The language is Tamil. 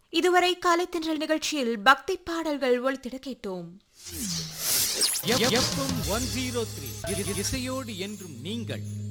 இதுவரை காலைத்தின்றல் நிகழ்ச்சியில் பக்தி பாடல்கள் ஒலித்திட கேட்டோம். FM 103 இசையோடு என்றும் நீங்கள்.